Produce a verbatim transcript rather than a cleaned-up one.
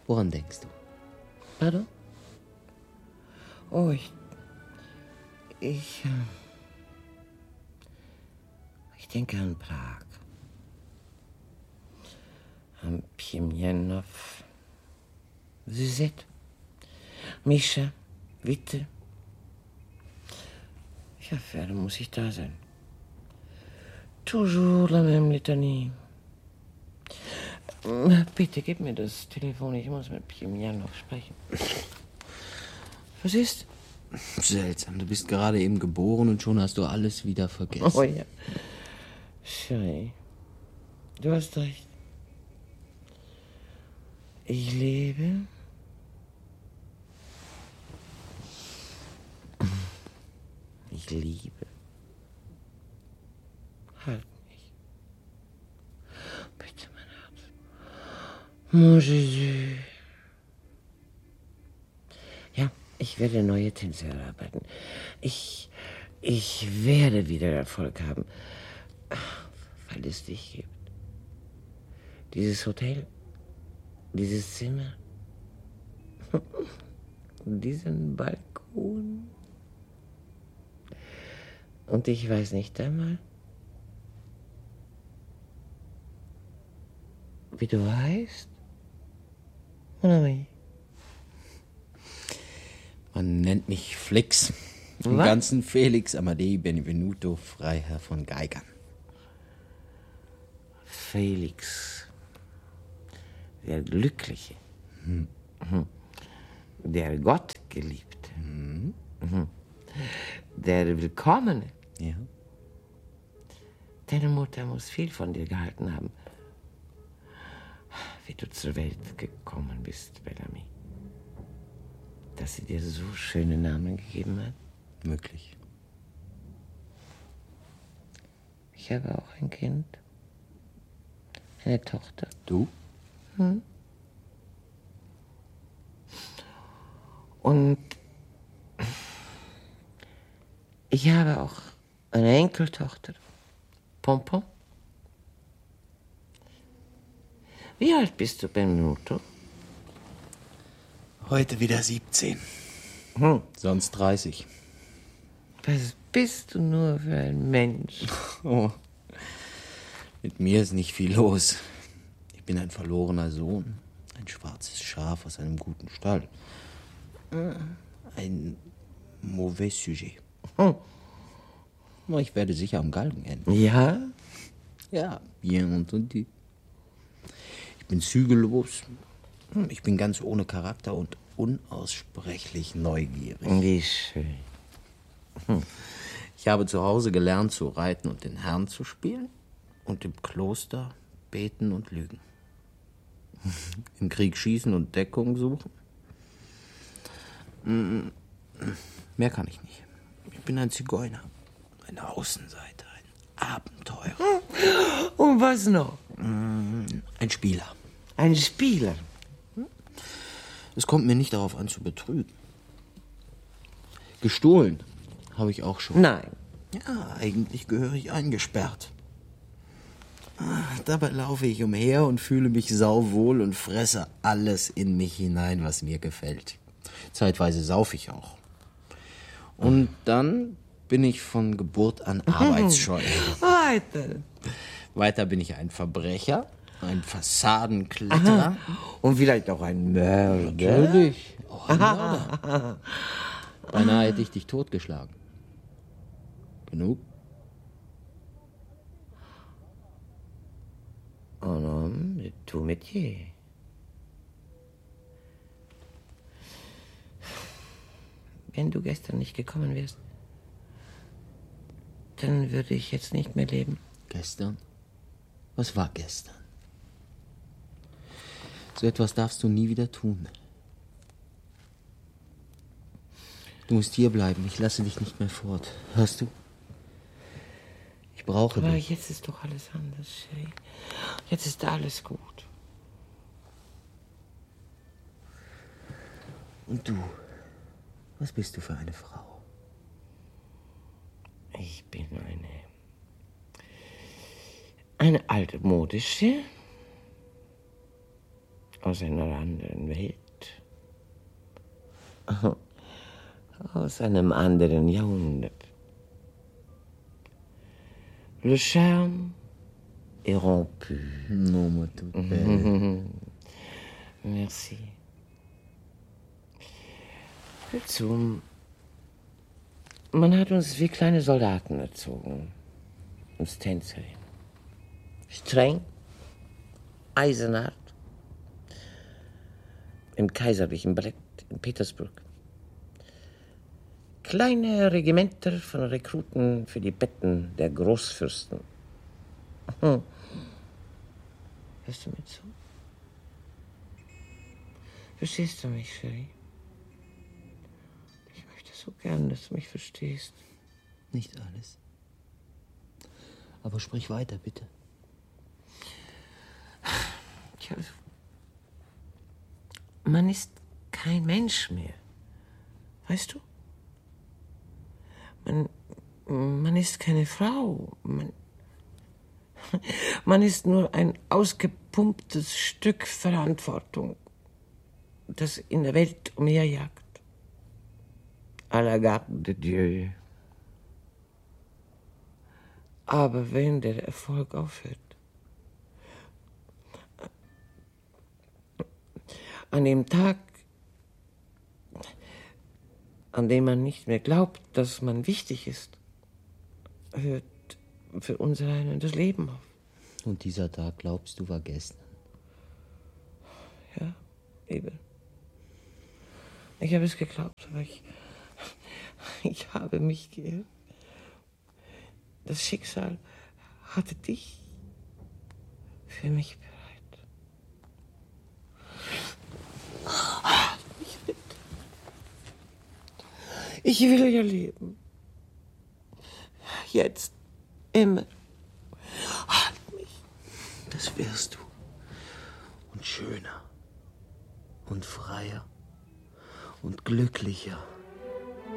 Woran denkst du? Pardon? Oh, ich... Ich... äh, Ich denke an Prag. An Piemjenov. Suzette. Mischa. Witte. Ja, für muss ich da sein. Toujours la même litanie. Bitte, gib mir das Telefon. Ich muss mit Piemjenov sprechen. Was ist? Seltsam, du bist gerade eben geboren und schon hast du alles wieder vergessen. Oh ja. Chérie, du hast recht. Ich lebe. Ich liebe. Halt mich. Bitte, mein Herz. Mon Jésus. Ja, ich werde neue Tänze erarbeiten. Ich, ich werde wieder Erfolg haben. Weil es dich gibt. Dieses Hotel, dieses Zimmer, diesen Balkon. Und ich weiß nicht einmal, wie du heißt. Mon ami. Man nennt mich Flix. Im Was? Ganzen Felix Amadei Benvenuto, Freiherr von Geigern. Felix, der Glückliche, Hm. der Gottgeliebte, Hm. der Willkommene. Ja. Deine Mutter muss viel von dir gehalten haben, wie du zur Welt gekommen bist, Bellamy. Dass sie dir so schöne Namen gegeben hat. Möglich. Ich habe auch ein Kind. Eine Tochter. Du? Hm. Und ich habe auch eine Enkeltochter. Pompon. Wie alt bist du, Benvenuto? Heute wieder siebzehn. Hm. Sonst dreißig. Was bist du nur für ein Mensch? Oh. Mit mir ist nicht viel los. Ich bin ein verlorener Sohn. Ein schwarzes Schaf aus einem guten Stall. Ein mauvais sujet. Hm. Ich werde sicher am Galgen enden. Ja? Ja, bien entendu. Ich bin zügellos. Ich bin ganz ohne Charakter und unaussprechlich neugierig. Wie schön. Hm. Ich habe zu Hause gelernt zu reiten und den Herrn zu spielen und im Kloster beten und lügen. Im Krieg schießen und Deckung suchen. Mehr kann ich nicht. Ich bin ein Zigeuner, ein Außenseiter, ein Abenteurer. Und was noch? Ein Spieler. Ein Spieler? Es kommt mir nicht darauf an, zu betrügen. Gestohlen habe ich auch schon. Nein. Ja, eigentlich gehöre ich eingesperrt. Dabei laufe ich umher und fühle mich sauwohl und fresse alles in mich hinein, was mir gefällt. Zeitweise saufe ich auch. Und dann bin ich von Geburt an arbeitsscheu. Weiter. Weiter bin ich ein Verbrecher, ein Fassadenkletterer. Und vielleicht auch ein Mörder. Natürlich. Auch ein Mörder. Beinahe hätte ich dich totgeschlagen. Genug? Un homme de tout métier. Wenn du gestern nicht gekommen wärst, dann würde ich jetzt nicht mehr leben. Gestern? Was war gestern? So etwas darfst du nie wieder tun. Du musst hier bleiben. Ich lasse dich nicht mehr fort. Hörst du? Ich brauche Aber dich. jetzt ist doch alles anders, Shay. Jetzt ist alles gut. Und du? Was bist du für eine Frau? Ich bin eine... eine altmodische, aus einer anderen Welt. Aus einem anderen Jahrhundert. Le charme est rompu. Non, ma toute belle. Merci. Hör zu. Man hat uns wie kleine Soldaten erzogen. Uns Tänzerin. Streng, eisenhart. Im kaiserlichen Ballett in Petersburg. Kleine Regimenter von Rekruten für die Betten der Großfürsten. Hm. Hörst du mir zu? Verstehst du mich, Cherie? Ich möchte so gern, dass du mich verstehst. Nicht alles. Aber sprich weiter, bitte. Tja, man ist kein Mensch mehr. Weißt du? Man, man ist keine Frau. Man, man ist nur ein ausgepumptes Stück Verantwortung, das in der Welt umherjagt. À la garde de Dieu. Aber wenn der Erfolg aufhört, an dem Tag, an dem man nicht mehr glaubt, dass man wichtig ist, hört für uns allein das Leben auf. Und dieser Tag, glaubst du, war gestern? Ja, eben. Ich habe es geglaubt, aber ich, ich habe mich geirrt. Das Schicksal hatte dich für mich bereit. Ich will, ich will ja leben. Jetzt, immer. Halt mich. Das wirst du. Und schöner. Und freier. Und glücklicher.